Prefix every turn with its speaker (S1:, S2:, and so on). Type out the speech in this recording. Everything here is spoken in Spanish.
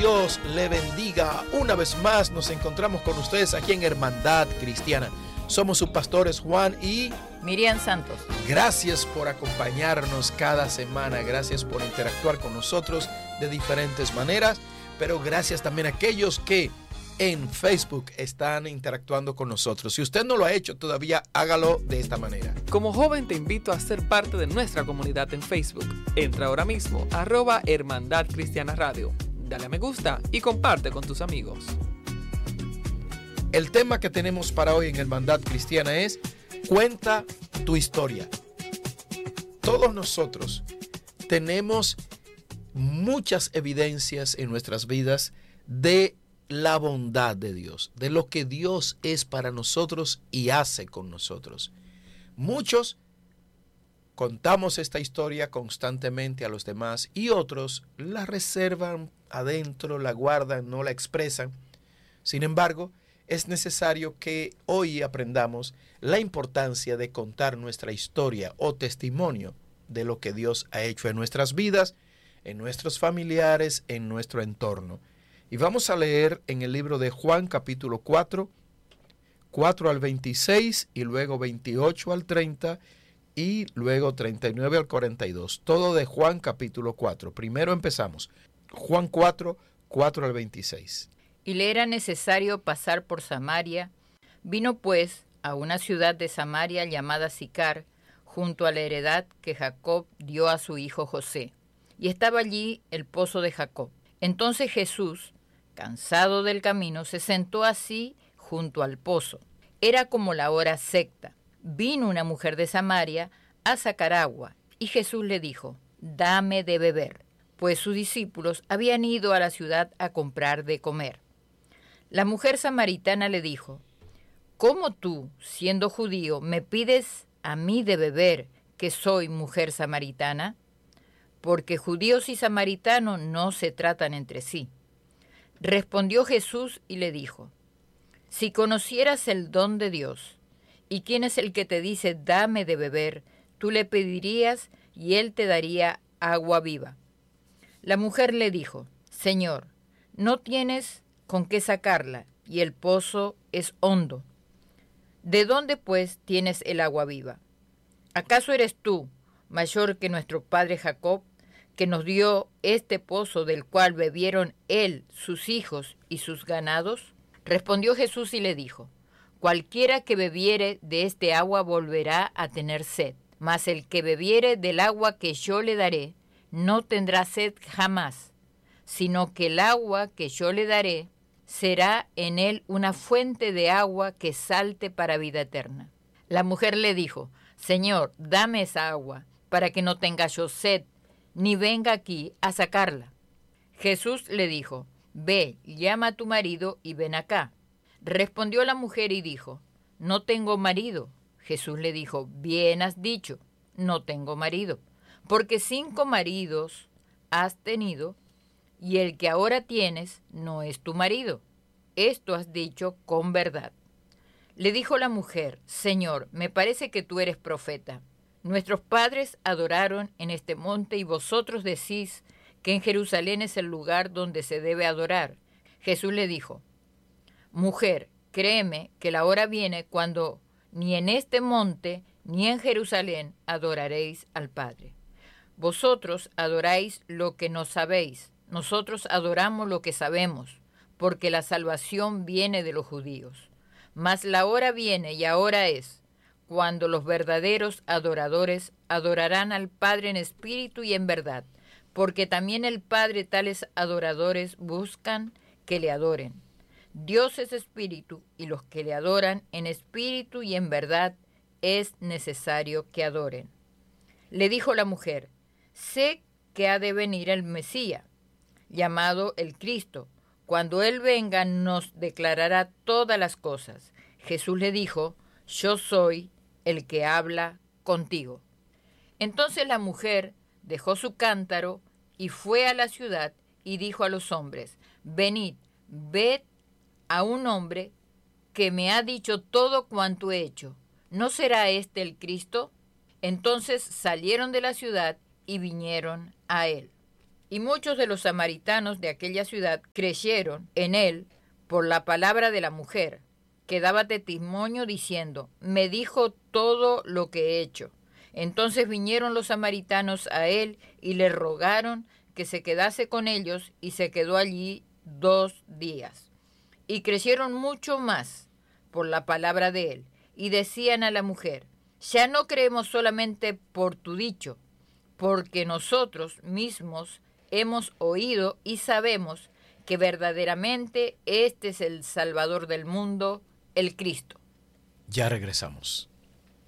S1: Dios le bendiga. Una vez más nos encontramos con ustedes aquí en Hermandad Cristiana. Somos sus pastores Juan y
S2: Miriam Santos.
S1: Gracias por acompañarnos cada semana. Gracias por interactuar con nosotros de diferentes maneras. Pero gracias también a aquellos que en Facebook están interactuando con nosotros. Si usted no lo ha hecho todavía, hágalo de esta manera.
S3: Como joven te invito a ser parte de nuestra comunidad en Facebook. Entra ahora mismo, @Hermandad Cristiana Radio. Dale a me gusta y comparte con tus amigos.
S1: El tema que tenemos para hoy en Hermandad Cristiana es Cuenta tu historia. Todos nosotros tenemos muchas evidencias en nuestras vidas de la bondad de Dios, de lo que Dios es para nosotros y hace con nosotros. Muchos contamos esta historia constantemente a los demás y otros la reservan adentro, la guardan, no la expresan. Sin embargo, es necesario que hoy aprendamos la importancia de contar nuestra historia o testimonio de lo que Dios ha hecho en nuestras vidas, en nuestros familiares, en nuestro entorno. Y vamos a leer en el libro de Juan capítulo 4, 4 al 26 y luego 28 al 30 y luego 39 al 42. Todo de Juan capítulo 4. Primero empezamos. Juan 4, 4 al 26.
S2: Y le era necesario pasar por Samaria. Vino pues a una ciudad de Samaria llamada Sicar, junto a la heredad que Jacob dio a su hijo José. Y estaba allí el pozo de Jacob. Entonces Jesús, cansado del camino, se sentó así junto al pozo. Era como la hora sexta. Vino una mujer de Samaria a sacar agua, y Jesús le dijo: dame de beber, pues sus discípulos habían ido a la ciudad a comprar de comer. La mujer samaritana le dijo: ¿cómo tú, siendo judío, me pides a mí de beber, que soy mujer samaritana? Porque judíos y samaritanos no se tratan entre sí. Respondió Jesús y le dijo: si conocieras el don de Dios, y quién es el que te dice dame de beber, tú le pedirías y él te daría agua viva. La mujer le dijo: Señor, no tienes con qué sacarla, y el pozo es hondo. ¿De dónde pues tienes el agua viva? ¿Acaso eres tú mayor que nuestro padre Jacob, que nos dio este pozo del cual bebieron él, sus hijos y sus ganados? Respondió Jesús y le dijo: cualquiera que bebiere de este agua volverá a tener sed, mas el que bebiere del agua que yo le daré no tendrá sed jamás, sino que el agua que yo le daré será en él una fuente de agua que salte para vida eterna. La mujer le dijo: Señor, dame esa agua, para que no tenga yo sed, ni venga aquí a sacarla. Jesús le dijo: ve, llama a tu marido y ven acá. Respondió la mujer y dijo: no tengo marido. Jesús le dijo: bien has dicho, no tengo marido, porque 5 maridos has tenido, y el que ahora tienes no es tu marido. Esto has dicho con verdad. Le dijo la mujer: Señor, me parece que tú eres profeta. Nuestros padres adoraron en este monte y vosotros decís que en Jerusalén es el lugar donde se debe adorar. Jesús le dijo: mujer, créeme que la hora viene cuando ni en este monte ni en Jerusalén adoraréis al Padre. Vosotros adoráis lo que no sabéis, nosotros adoramos lo que sabemos, porque la salvación viene de los judíos. Mas la hora viene y ahora es, cuando los verdaderos adoradores adorarán al Padre en espíritu y en verdad, porque también el Padre tales adoradores buscan que le adoren. Dios es espíritu, y los que le adoran en espíritu y en verdad es necesario que adoren. Le dijo la mujer: sé que ha de venir el Mesías, llamado el Cristo. Cuando Él venga nos declarará todas las cosas. Jesús le dijo: yo soy el que habla contigo. Entonces la mujer dejó su cántaro y fue a la ciudad y dijo a los hombres: venid, ved a un hombre que me ha dicho todo cuanto he hecho. ¿No será este el Cristo? Entonces salieron de la ciudad y vinieron a él. Y muchos de los samaritanos de aquella ciudad creyeron en él por la palabra de la mujer, que daba testimonio diciendo, me dijo todo lo que he hecho. Entonces vinieron los samaritanos a él y le rogaron que se quedase con ellos, y se quedó allí 2 días. Y crecieron mucho más por la palabra de él, y decían a la mujer, ya no creemos solamente por tu dicho, porque nosotros mismos hemos oído y sabemos que verdaderamente este es el Salvador del mundo, el Cristo.
S1: Ya regresamos.